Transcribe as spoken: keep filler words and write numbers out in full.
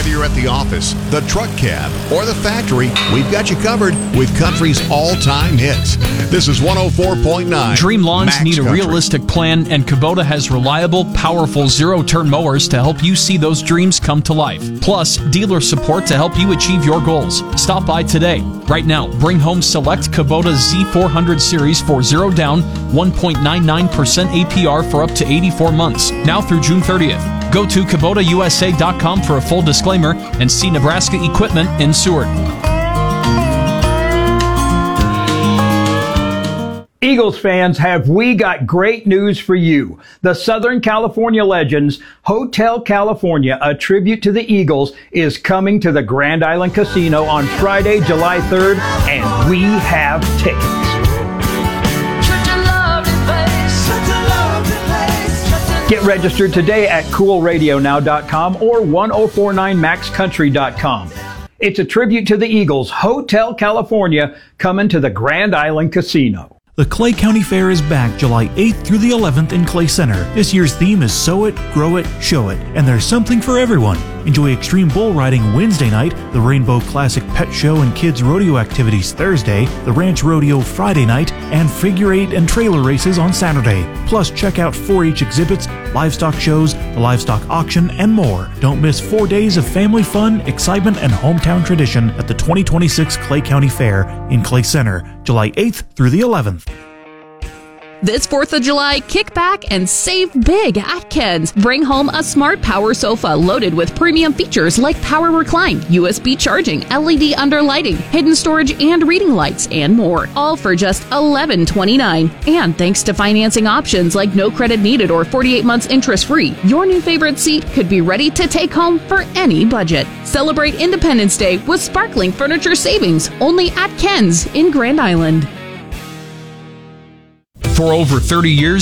Whether you're at the office, the truck cab, or the factory, we've got you covered with country's all-time hits. This is one oh four point nine. Dream lawns Max need a Country. realistic plan, and Kubota has reliable, powerful zero-turn mowers to help you see those dreams come to life. Plus, dealer support to help you achieve your goals. Stop by today. Right now, bring home select Kubota Z four hundred series for zero down, one point nine nine percent A P R for up to eighty-four months. Now through June thirtieth. Go to Kubota U S A dot com for a full disclaimer and see Nebraska Equipment in Seward. Eagles fans, have we got great news for you. The Southern California Legends Hotel California, a tribute to the Eagles, is coming to the Grand Island Casino on Friday, July third, and we have tickets. Get registered today at cool radio now dot com or one oh four nine max country dot com. It's a tribute to the Eagles, Hotel California, coming to the Grand Island Casino. The Clay County Fair is back July eighth through the eleventh in Clay Center. This year's theme is Sow It, Grow It, Show It, and there's something for everyone. Enjoy extreme bull riding Wednesday night, the Rainbow Classic Pet Show and Kids Rodeo activities Thursday, the Ranch Rodeo Friday night, and figure eight and trailer races on Saturday. Plus, check out four H exhibits, livestock shows, the livestock auction, and more. Don't miss four days of family fun, excitement, and hometown tradition at the twenty twenty-six Clay County Fair in Clay Center, July eighth through the eleventh. This fourth of July, kick back and save big at Ken's. Bring home a smart power sofa loaded with premium features like power recline, U S B charging, L E D underlighting, hidden storage and reading lights, and more. All for just eleven twenty-nine. And thanks to financing options like no credit needed or forty-eight months interest free, your new favorite seat could be ready to take home for any budget. Celebrate Independence Day with sparkling furniture savings only at Ken's in Grand Island. For over thirty years,